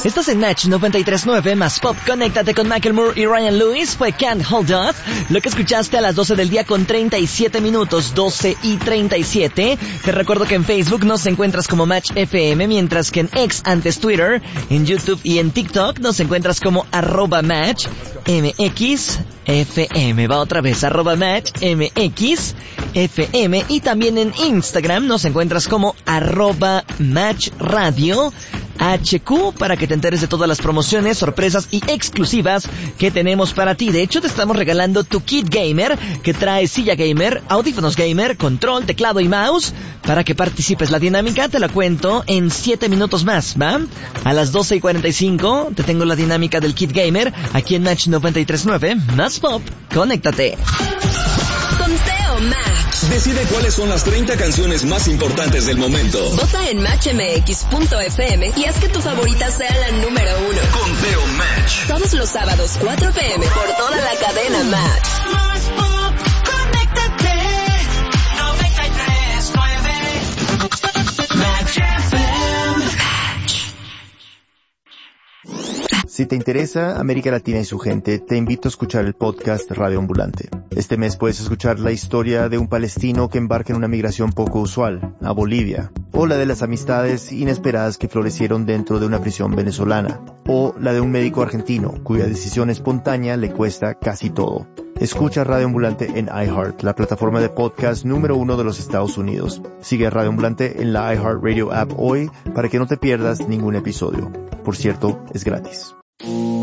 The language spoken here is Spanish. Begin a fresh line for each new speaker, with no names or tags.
Estás en Match 93.9 más Pop. Conéctate con Macklemore y Ryan Lewis. Fue Can't Hold Us. Lo que escuchaste a las 12 del día con 37 minutos, 12 y 37. Te recuerdo que en Facebook nos encuentras como Match FM, mientras que en X, antes Twitter, en YouTube y en TikTok nos encuentras como @Match MX FM. Va otra vez, @Match MX FM. Y también en Instagram nos encuentras como @Match Radio HQ, para que te enteres de todas las promociones, sorpresas y exclusivas que tenemos para ti. De hecho, te estamos regalando tu kit gamer, que trae silla gamer, audífonos gamer, control, teclado y mouse, para que participes. La dinámica te la cuento en 7 minutos más, ¿va? A las 12:45 te tengo la dinámica del kit gamer, aquí en Match 93.9, más Pop. Conéctate.
Conteo Match.
Decide cuáles son las 30 canciones más importantes del momento.
Vota en matchmx.fm y haz que tu favorita sea la número 1.
Conteo Match.
Todos los sábados 4 p.m. por toda la cadena Match.
Más Pop, conéctate. 93.9 Match FM.
Si te interesa América Latina y su gente, te invito a escuchar el podcast Radio Ambulante. Este mes puedes escuchar la historia de un palestino que embarca en una migración poco usual, a Bolivia, o la de las amistades inesperadas que florecieron dentro de una prisión venezolana, o la de un médico argentino cuya decisión espontánea le cuesta casi todo. Escucha Radio Ambulante en iHeart, la plataforma de podcast número 1 de los Estados Unidos. Sigue a Radio Ambulante en la iHeartRadio app hoy para que no te pierdas ningún episodio. Por cierto, es gratis.